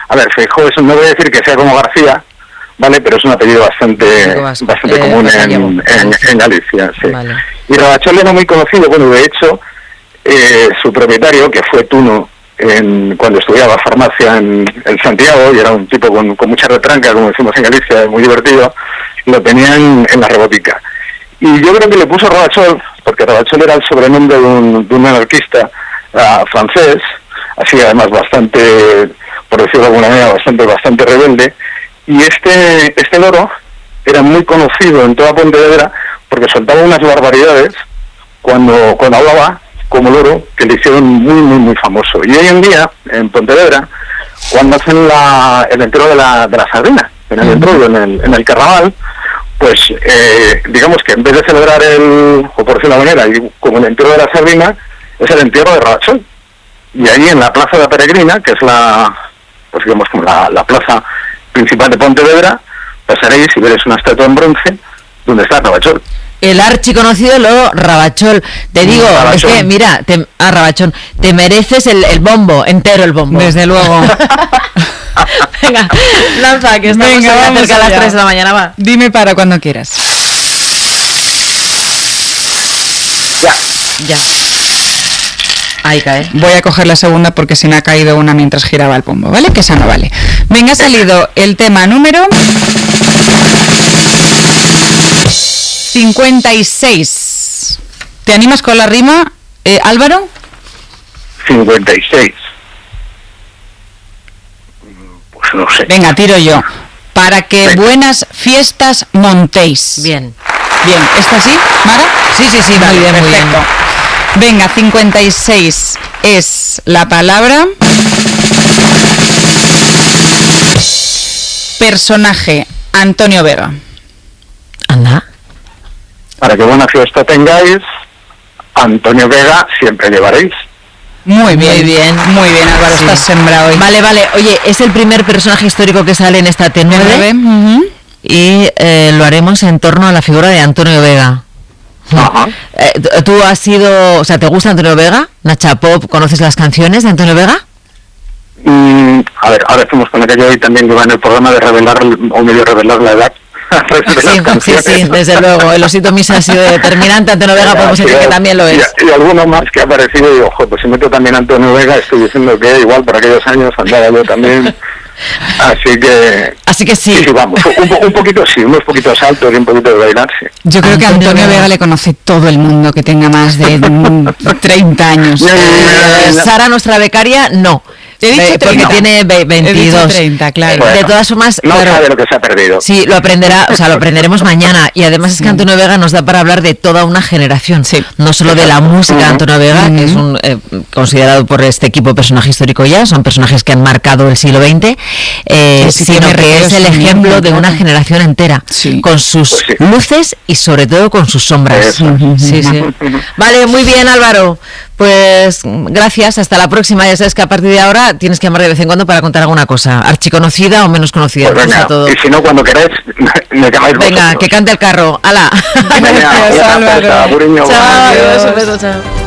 A ver, Feijóo no voy a decir que sea como García, ¿vale? Pero es un apellido bastante común en Galicia, sí. Vale. Y Ravachol era muy conocido, bueno, de hecho, su propietario, que fue Tuno, cuando estudiaba farmacia en Santiago, y era un tipo con mucha retranca, como decimos en Galicia, muy divertido, lo tenía en la robótica. Y yo creo que le puso Ravachol, porque Ravachol era el sobrenombre de un anarquista francés, así además bastante, por decirlo de alguna manera, bastante rebelde, y este loro era muy conocido en toda Pontevedra porque soltaba unas barbaridades cuando hablaba como loro, que le hicieron muy famoso. Y hoy en día, en Pontevedra, cuando hacen el entierro de la sardina, en el entierro, en el carnaval, pues digamos que en vez de celebrar o por decirlo de una manera, como el entierro de la sardina, es el entierro de Ravachol. Y ahí en la Plaza de la Peregrina, que es pues digamos como la plaza principal de Pontevedra, pasaréis y veréis una estatua en bronce donde está Ravachol. El archiconocido loro Ravachol. Te digo, Ravachol. Es que, mira, Ravachol, te mereces el bombo, entero el bombo. Desde luego. Venga, lanza, que estamos cerca a las 3 de la mañana, va. Dime para cuando quieras. Ya. Ahí cae. Voy a coger la segunda porque se me ha caído una mientras giraba el bombo, ¿vale? Que esa no vale. Venga, ha salido el tema número 56. ¿Te animas con la rima, Álvaro? 56. Pues no sé. Venga, tiro yo. Para que buenas fiestas montéis. Bien. ¿Está así, Mara? Sí, muy bien, perfecto. Muy bien. Venga, 56 es la palabra. Personaje, Antonio Vega. Anda. Para que buena fiesta tengáis, Antonio Vega siempre llevaréis. Muy bien, Álvaro, sí. Estás sembrado hoy. Vale. Oye, es el primer personaje histórico que sale en esta T9 y lo haremos en torno a la figura de Antonio Vega. Ajá. ¿Tú has sido, o sea, te gusta Antonio Vega? Nacha Pop, ¿conoces las canciones de Antonio Vega? A ver, ahora estamos con aquello hoy también que va en el programa de revelar o medio revelar la edad. Sí, desde luego. El osito Misa ha sido determinante. Antonio Vega podemos decir que también lo es. Y alguno más que ha aparecido y digo, ojo, pues si meto también Antonio Vega, estoy diciendo que igual por aquellos años andaba yo también. Así que sí, vamos, un poquito sí, unos poquitos saltos y un poquito de bailar, sí. Yo creo que Antonio Vega le conoce todo el mundo que tenga más de 30 años. Sara, nuestra becaria, no. Te he dicho 30. Porque tiene 22. He dicho 30, claro. Bueno, de todas formas, no claro, sabe lo que se ha perdido. Sí, lo aprenderemos mañana. Y además es que Antonio Vega nos da para hablar de toda una generación. Sí. No solo de la música de Antonio Vega, que es un considerado por este equipo personaje histórico ya, son personajes que han marcado el siglo XX, sino que es el ejemplo de una generación entera, con sus luces y sobre todo con sus sombras. Sí. Vale, muy bien, Álvaro. Pues gracias, hasta la próxima. Ya sabes que a partir de ahora tienes que llamar de vez en cuando para contar alguna cosa, archiconocida o menos conocida. Pues venga, todo. Y si no, cuando queráis, me llamáis vosotros. Venga, que cante el carro. ¡Hala! Venga, Chao, Álvaro. Chao, Chao, un beso, chao.